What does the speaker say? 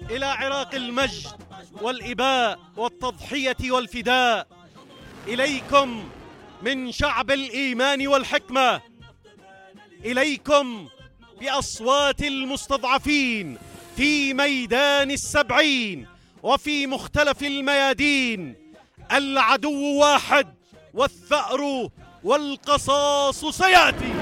إلى عراق المجد والإباء والتضحية والفداء. إليكم من شعب الإيمان والحكمة، إليكم بأصوات المستضعفين في ميدان السبعين وفي مختلف الميادين. العدو واحد والثأر والقصاص سيأتي.